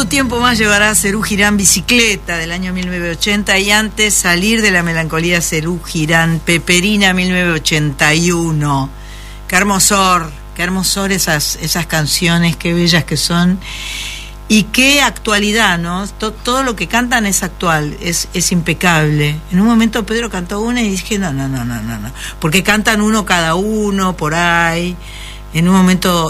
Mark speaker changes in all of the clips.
Speaker 1: ¿Cuánto tiempo más llevará Serú Girán Bicicleta del año 1980 y antes Salir de la melancolía Serú Girán Peperina 1981? Qué hermosor esas canciones, qué bellas que son y qué actualidad, ¿no? Todo lo que cantan es actual, es impecable. En un momento Pedro cantó una y dije no, porque cantan uno cada uno por ahí. En un momento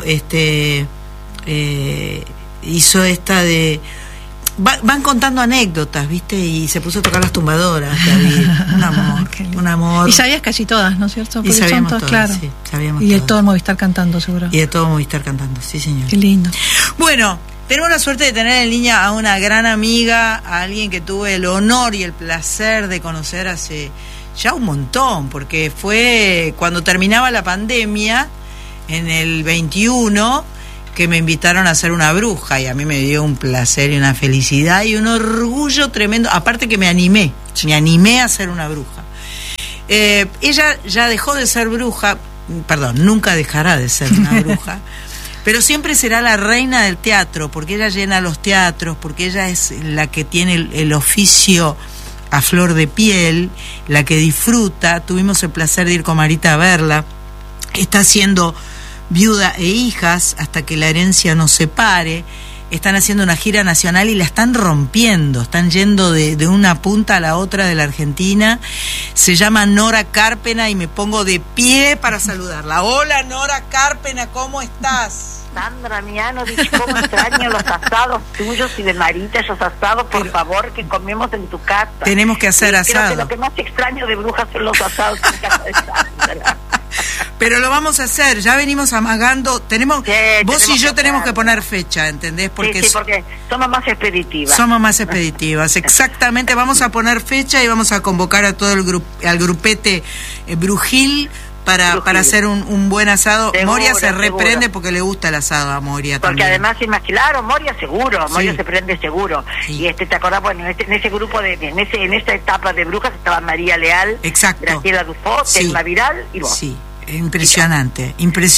Speaker 1: hizo esta de... Van contando anécdotas, ¿viste? Y se puso a tocar las tumbadoras, David. Un amor.
Speaker 2: Y sabías casi todas, ¿no es cierto?
Speaker 1: Porque y sabíamos todas, claro. Sí, sabíamos
Speaker 2: y de todo el Movistar cantando, seguro.
Speaker 1: Y de todo Movistar cantando, sí, señor.
Speaker 2: Qué lindo.
Speaker 1: Bueno, tenemos la suerte de tener en línea a una gran amiga, a alguien que tuve el honor y el placer de conocer hace ya un montón, porque fue cuando terminaba la pandemia, en el 21... que me invitaron a hacer una bruja y a mí me dio un placer y una felicidad y un orgullo tremendo, aparte que me animé a hacer una bruja. Ella ya dejó de ser bruja, nunca dejará de ser una bruja, pero siempre será la reina del teatro, porque ella llena los teatros, porque ella es la que tiene el oficio a flor de piel, la que disfruta. Tuvimos el placer de ir con Marita a verla. Está haciendo Viuda e Hijas hasta que la herencia nos separe. Están haciendo una gira nacional y la están rompiendo, están yendo de una punta a la otra de la Argentina. Se llama Nora Carpena y me pongo de pie para saludarla. Hola Nora Carpena, ¿cómo estás?
Speaker 3: Sandra Mianovich, cómo extraño los asados tuyos y de Marita, esos asados, por favor, que comemos en tu casa.
Speaker 1: Tenemos que hacer asado.
Speaker 3: Creo que lo que más extraño de brujas son los asados en casa de Sandra.
Speaker 1: Pero lo vamos a hacer, ya venimos amagando, vos y yo tenemos que poner fecha, ¿entendés?
Speaker 3: Porque porque somos más expeditivas.
Speaker 1: Somos más expeditivas, exactamente, vamos a poner fecha y vamos a convocar a todo al grupete brujil para hacer un buen asado. Seguro, Moria se reprende porque le gusta el asado a Moria
Speaker 3: porque
Speaker 1: también.
Speaker 3: Además es más claro, Moria seguro, Moria
Speaker 1: sí.
Speaker 3: Se prende seguro. Sí. Y te acordás, bueno, en ese grupo en esa etapa de brujas estaba María Leal,
Speaker 1: exacto.
Speaker 3: Graciela Dufo, sí. Telma Viral y vos.
Speaker 1: Sí. Impresionante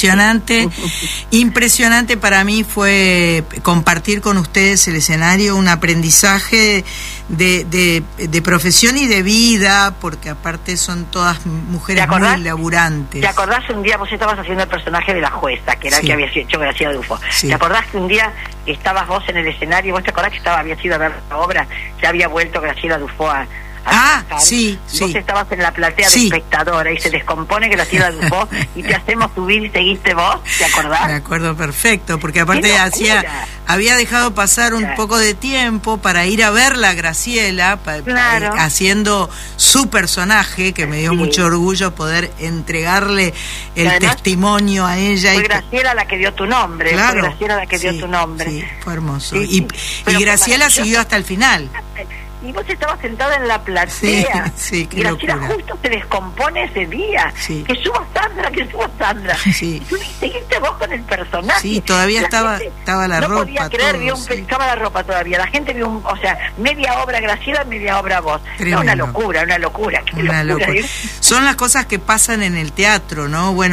Speaker 1: para mí fue compartir con ustedes el escenario, un aprendizaje de profesión y de vida, porque aparte son todas mujeres muy laburantes.
Speaker 3: ¿Te acordás un día, vos estabas haciendo el personaje de la jueza, que era el que había hecho Graciela Dufo? Sí. ¿Te acordás que un día estabas vos en el escenario, vos te acordás que había sido a ver la obra, que había vuelto Graciela Dufo a
Speaker 1: sí.
Speaker 3: Vos estabas en la platea de espectadora y se descompone que la tira Dufo y te hacemos subir y seguiste vos, ¿te acordás?
Speaker 1: Me acuerdo perfecto, porque aparte había dejado pasar un poco de tiempo para ir a verla a Graciela, haciendo su personaje, que me dio mucho orgullo poder entregarle el testimonio a ella.
Speaker 3: Fue Graciela la que dio tu nombre,
Speaker 1: claro,
Speaker 3: fue Graciela la que dio tu nombre.
Speaker 1: Sí, fue hermoso. Y Graciela siguió hasta el final.
Speaker 3: Y vos estabas sentada en la platea.
Speaker 1: Sí, qué
Speaker 3: y Graciela
Speaker 1: locura.
Speaker 3: Justo se descompone ese día.
Speaker 1: Sí.
Speaker 3: Que suba Sandra.
Speaker 1: Sí.
Speaker 3: Y tú seguiste vos con el personaje.
Speaker 1: Sí, todavía estaba la ropa.
Speaker 3: No podía creer,
Speaker 1: todo,
Speaker 3: estaba la ropa todavía. La gente vio media obra Graciela, media obra vos. No, una locura. Qué locura.
Speaker 1: Son las cosas que pasan en el teatro, ¿no? Bueno,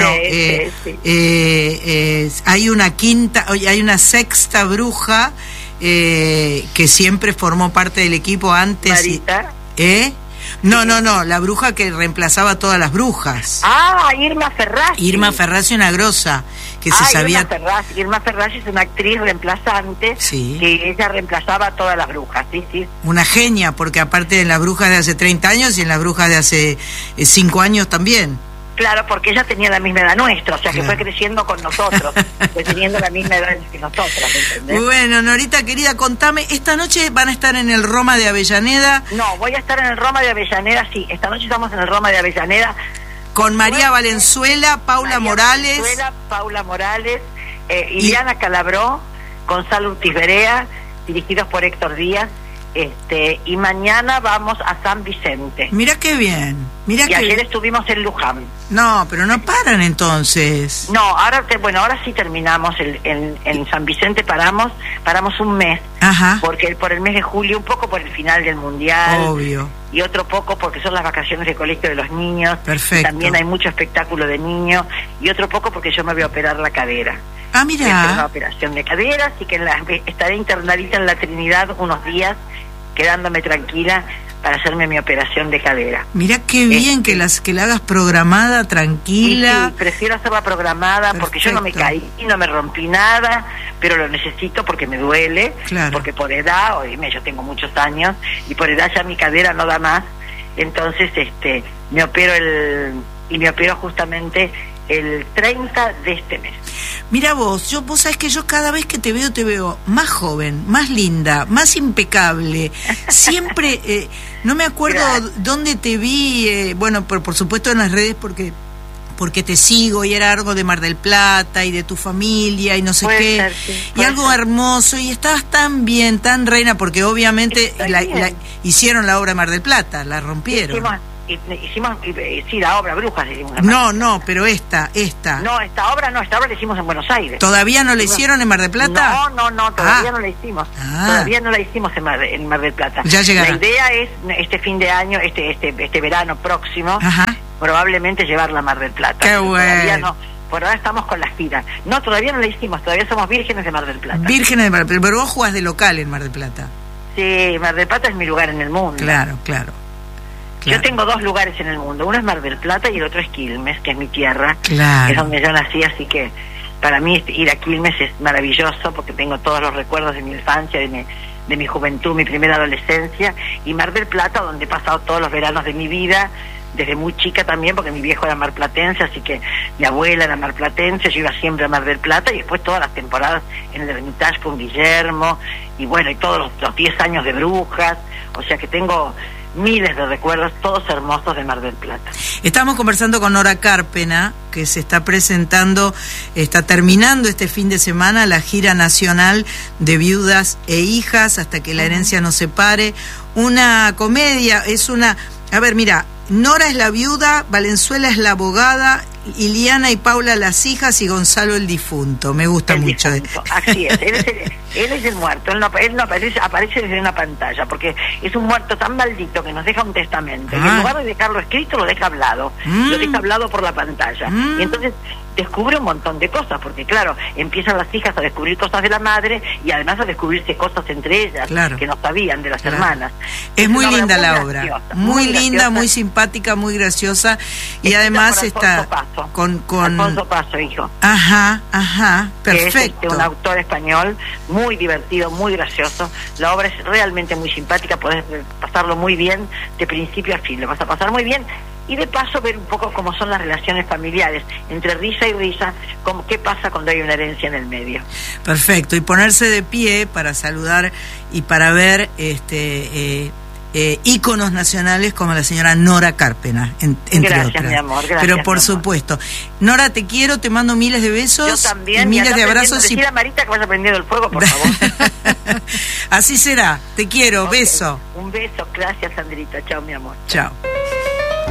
Speaker 1: hay una sexta bruja que siempre formó parte del equipo antes.
Speaker 3: Marita.
Speaker 1: No, la bruja que reemplazaba a todas las brujas.
Speaker 3: Irma Ferrazzi.
Speaker 1: Irma Ferrazzi, una grosa que se sabía.
Speaker 3: Irma Ferrazzi es una actriz reemplazante, que ella reemplazaba a todas las brujas, sí.
Speaker 1: Una genia, porque aparte en las brujas de hace 30 años y en las brujas de hace 5 años también.
Speaker 3: Claro, porque ella tenía la misma edad nuestra, o sea que fue creciendo con nosotros, fue teniendo la misma edad que nosotros, ¿entendés?
Speaker 1: Bueno, Norita querida, contame, esta noche van a estar en el Roma de Avellaneda.
Speaker 3: No, voy a estar en el Roma de Avellaneda, sí, esta noche estamos en el Roma de Avellaneda.
Speaker 1: Con María Valenzuela, Paula Morales,
Speaker 3: Iliana Calabró, Gonzalo Urtiz Berea, dirigidos por Héctor Díaz. Y mañana vamos a San Vicente.
Speaker 1: Mira qué bien.
Speaker 3: Ayer estuvimos en Luján.
Speaker 1: No, pero no paran entonces.
Speaker 3: No, ahora sí terminamos en San Vicente, paramos un mes.
Speaker 1: Ajá.
Speaker 3: Porque por el mes de julio, un poco por el final del mundial.
Speaker 1: Obvio.
Speaker 3: Y otro poco porque son las vacaciones de colegio de los niños.
Speaker 1: Perfecto.
Speaker 3: También hay mucho espectáculo de niños. Y otro poco porque yo me voy a operar la cadera.
Speaker 1: Ah, mira.
Speaker 3: Una operación de cadera, así que estaré internadita en la Trinidad unos días, quedándome tranquila para hacerme mi operación de cadera.
Speaker 1: Mira qué bien que la hagas programada, tranquila.
Speaker 3: Sí, prefiero hacerla programada. Perfecto. Porque yo no me caí, no me rompí nada, pero lo necesito porque me duele, claro. Porque por edad, yo tengo muchos años, y por edad ya mi cadera no da más, entonces me opero justamente el 30 de este mes.
Speaker 1: Mira vos sabés que yo cada vez que te veo más joven, más linda, más impecable. Siempre, no me acuerdo dónde te vi, por supuesto en las redes porque te sigo, y era algo de Mar del Plata y de tu familia y no sé qué, y algo hermoso, y estabas tan bien, tan reina, porque obviamente hicieron la obra de Mar del Plata, la rompieron.
Speaker 3: Hicimos la obra Brujas.
Speaker 1: No, pero esta.
Speaker 3: No, esta obra la hicimos en Buenos Aires.
Speaker 1: ¿Todavía no la hicieron en Mar del Plata?
Speaker 3: No, todavía no la hicimos. Todavía no la hicimos en Mar del Plata.
Speaker 1: Ya llegará.
Speaker 3: La idea es este fin de año, este verano próximo, probablemente llevarla a Mar del Plata.
Speaker 1: Qué bueno.
Speaker 3: Todavía no. Por ahora estamos con las giras. No, todavía no la hicimos, todavía somos vírgenes de Mar del Plata.
Speaker 1: Vírgenes de Mar del Plata, pero vos jugás de local en Mar del Plata.
Speaker 3: Sí, Mar del Plata es mi lugar en el mundo.
Speaker 1: Claro.
Speaker 3: Yo tengo 2 lugares en el mundo, uno es Mar del Plata y el otro es Quilmes, que es mi tierra,
Speaker 1: claro.
Speaker 3: Es donde yo nací, así que para mí ir a Quilmes es maravilloso porque tengo todos los recuerdos de mi infancia, de mi juventud, mi primera adolescencia, y Mar del Plata, donde he pasado todos los veranos de mi vida, desde muy chica también, porque mi viejo era marplatense, así que mi abuela era marplatense, yo iba siempre a Mar del Plata, y después todas las temporadas en el Hermitage con Guillermo, y y todos los 10 años de Brujas, o sea que tengo miles de recuerdos, todos hermosos de Mar del Plata.
Speaker 1: Estamos conversando con Nora Carpena, que se está terminando este fin de semana la gira nacional de Viudas e Hijas, hasta que la herencia nos separe. Una comedia, Nora es la viuda, Valenzuela es la abogada, Iliana y Paula las hijas, y Gonzalo el difunto. Me gusta mucho.
Speaker 3: Así es, él es el muerto, él no aparece desde una pantalla, porque es un muerto tan maldito que nos deja un testamento, y en lugar de dejarlo escrito, lo deja hablado, por la pantalla, y entonces descubre un montón de cosas, porque claro, empiezan las hijas a descubrir cosas de la madre, y además a descubrirse cosas entre ellas, que no sabían de las hermanas.
Speaker 1: Es muy linda la obra, muy linda, graciosa, muy simpática, muy graciosa, y además está con
Speaker 3: Alfonso Paso, hijo.
Speaker 1: Perfecto.
Speaker 3: Que es un autor español muy divertido, muy gracioso. La obra es realmente muy simpática, podés pasarlo muy bien de principio a fin, lo vas a pasar muy bien. Y de paso ver un poco cómo son las relaciones familiares, entre risa y risa, qué pasa cuando hay una herencia en el medio.
Speaker 1: Perfecto, y ponerse de pie para saludar y para ver íconos nacionales como la señora Nora Carpena, entre
Speaker 3: gracias,
Speaker 1: otras.
Speaker 3: Mi amor, gracias.
Speaker 1: Pero por supuesto. Nora, te quiero, te mando miles de besos.
Speaker 3: Yo también.
Speaker 1: Y miles de abrazos.
Speaker 3: Decir a Marita que vaya prendiendo el fuego, por favor.
Speaker 1: Así será. Te quiero, beso.
Speaker 3: Un beso, gracias, Sandrita. Chao, mi amor.
Speaker 1: Chao.